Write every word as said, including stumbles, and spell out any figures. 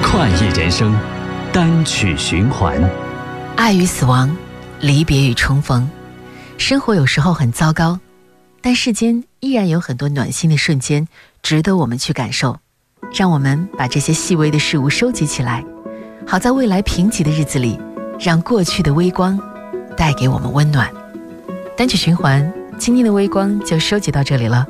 快意人生，单曲循环。 爱与死亡，离别与重逢。生活有时候很糟糕，但世间依然有很多暖心的瞬间值得我们去感受。让我们把这些细微的事物收集起来，好在未来贫瘠的日子里，让过去的微光带给我们温暖。单曲循环，今天的微光就收集到这里了。